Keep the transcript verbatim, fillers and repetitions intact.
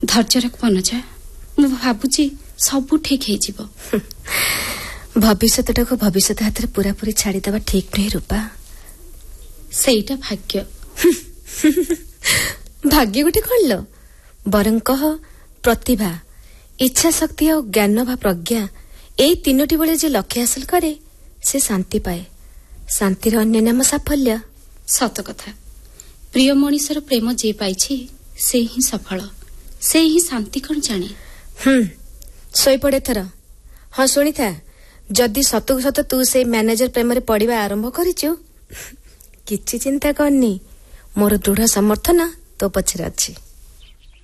धैर्य रख मनोजा मु भाबुची सब ठीक हो भविष्यटा को भविष्य हाथ में पूरा पूरी छाड़ीदेवा ठीक नहीं रूपा सेटा भाग्य भाग्य गोटे कौन लो बरं कह प्रतिभा इच्छा शक्ति और ज्ञान बा प्रज्ञा ए तीनोटी बेले जे लक्ष्य हासिल करे से शांति पाए शांतिर अन्य नाम साफल्य सत कथा प्रिय मनीषर प्रेम जे पाइछि से ही सफल से ही शांति कौन जाने हम्म सोई पड़े थर हाँ शुणी था जदि सतु सत तू से मैनेजर प्रेम रे पढ़िबा आरंभ करिछु किछि चिंता करनी मोर दृढ़ समर्थन तो पछरे अछि।